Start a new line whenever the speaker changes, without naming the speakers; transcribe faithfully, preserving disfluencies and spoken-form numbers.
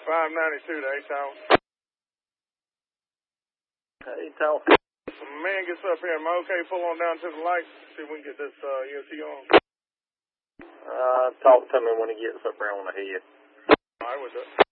five ninety-two to A-Town.
A-Town.
Man gets up here. Am I okay? Pull on down to the light. See if we can get this uh, E M T on.
Uh, talk to me when he gets up there on the head.
All right, we'll do it.